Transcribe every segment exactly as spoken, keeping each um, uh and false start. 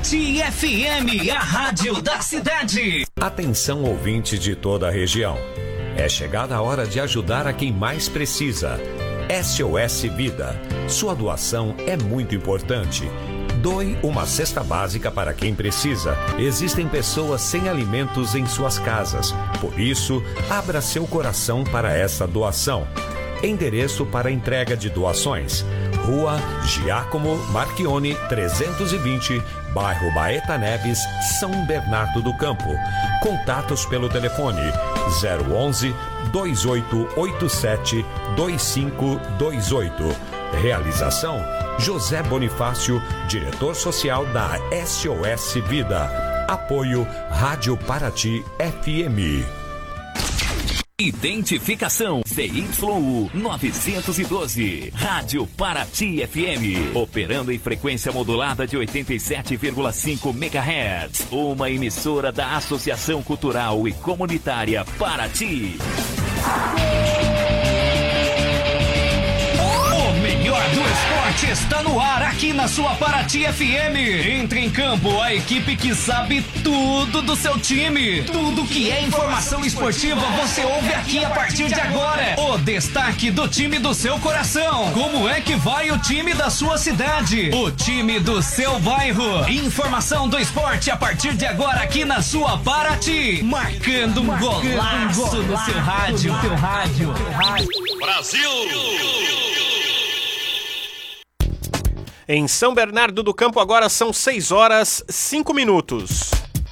Paraty F M, a rádio da cidade. Atenção, ouvintes de toda a região. É chegada a hora de ajudar a quem mais precisa. S O S Vida. Sua doação é muito importante. Doe uma cesta básica para quem precisa. Existem pessoas sem alimentos em suas casas. Por isso, abra seu coração para essa doação. Endereço para entrega de doações: Rua Giacomo Marchione, trezentos e vinte, bairro Baeta Neves, São Bernardo do Campo. Contatos pelo telefone zero onze, dois oito oito sete, dois cinco dois oito. Realização: José Bonifácio, diretor social da S O S Vida. Apoio Rádio Paraty F M. Identificação C Y U novecentos e doze, Rádio Paraty F M, operando em frequência modulada de oitenta e sete vírgula cinco megahertz, uma emissora da Associação Cultural e Comunitária Paraty. O melhor do esporte está no ar aqui na sua Paraty F M. Entre em campo a equipe que sabe tudo do seu time. Tudo que é informação esportiva você ouve aqui a partir de agora. O destaque do time do seu coração. Como é que vai o time da sua cidade? O time do seu bairro. Informação do esporte a partir de agora aqui na sua Paraty. Marcando um golaço, um golaço no seu rádio. No seu rádio. Brasil! Em São Bernardo do Campo agora são seis horas e cinco minutos.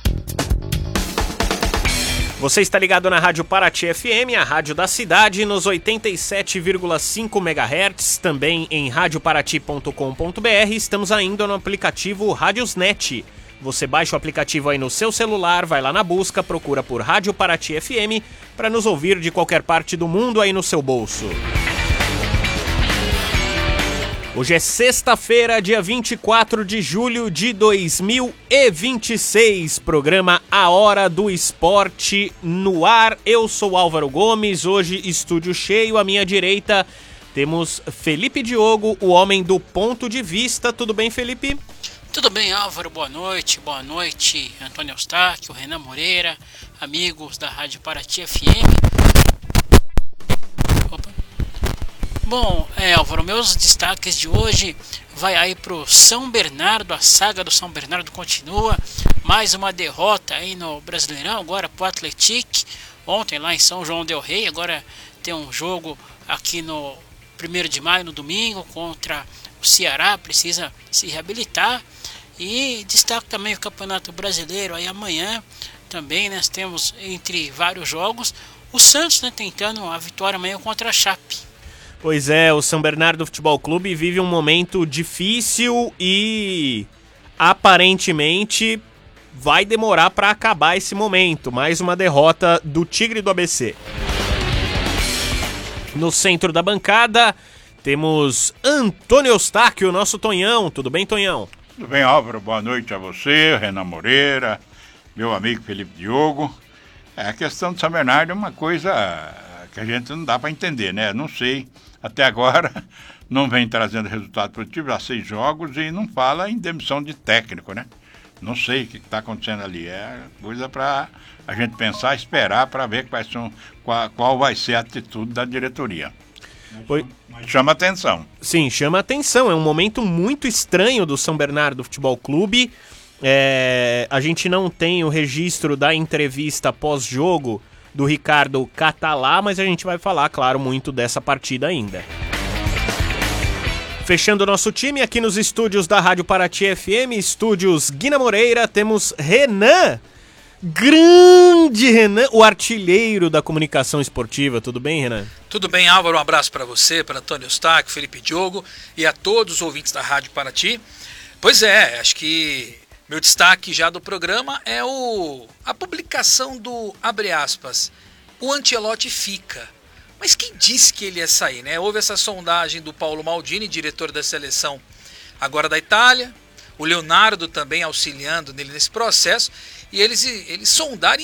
Você está ligado na Rádio Paraty F M, a rádio da cidade, nos oitenta e sete vírgula cinco megahertz, também em rádio paraty ponto com ponto b r. Estamos ainda no aplicativo Radiosnet. Você baixa o aplicativo aí no seu celular, vai lá na busca, procura por Rádio Paraty F M para nos ouvir de qualquer parte do mundo aí no seu bolso. Hoje é sexta-feira, dia vinte e quatro de julho de dois mil e vinte e seis, programa A Hora do Esporte no ar. Eu sou Álvaro Gomes, hoje estúdio cheio, à minha direita temos Felipe Diogo, o homem do ponto de vista. Tudo bem, Felipe? Tudo bem, Álvaro, boa noite, boa noite, Antônio Eustáquio, Renan Moreira, amigos da Rádio Paraty F M. Opa. Bom, é, Álvaro, meus destaques de hoje vai aí pro São Bernardo, a saga do São Bernardo continua, mais uma derrota aí no Brasileirão, agora pro Atlético, ontem lá em São João del Rei, agora tem um jogo aqui no primeiro de maio, no domingo, contra o Ceará, precisa se reabilitar, e destaque também o Campeonato Brasileiro, aí amanhã também nós temos, entre vários jogos, o Santos, né, tentando a vitória amanhã contra a Chape. Pois é, o São Bernardo Futebol Clube vive um momento difícil e aparentemente vai demorar para acabar esse momento. Mais uma derrota do Tigre do A B C. No centro da bancada temos Antônio Eustáquio, nosso Tonhão. Tudo bem, Tonhão? Tudo bem, Álvaro. Boa noite a você, Renan Moreira, meu amigo Felipe Diogo. É, a questão do São Bernardo é uma coisa que a gente não dá para entender, né? Não sei. Até agora não vem trazendo resultado positivo, há seis jogos, e não fala em demissão de técnico, né? Não sei o que está acontecendo ali. É coisa para a gente pensar, esperar para ver quais são, qual, qual vai ser a atitude da diretoria. Foi... Mas chama atenção. Sim, chama atenção. É um momento muito estranho do São Bernardo Futebol Clube. É... A gente não tem o registro da entrevista pós-jogo do Ricardo Catalá, mas a gente vai falar, claro, muito dessa partida ainda. Fechando o nosso time aqui nos estúdios da Rádio Paraty F M, estúdios Guina Moreira, temos Renan, grande Renan, o artilheiro da comunicação esportiva. Tudo bem, Renan? Tudo bem, Álvaro, um abraço para você, para Antônio Eustáquio, Felipe Diogo e a todos os ouvintes da Rádio Paraty. Pois é, acho que meu destaque já do programa é o, a publicação do, abre aspas, o Ancelotti fica. Mas quem disse que ele ia sair, né? Houve essa sondagem do Paulo Maldini, diretor da seleção agora da Itália, o Leonardo também auxiliando nele nesse processo, e eles, eles sondaram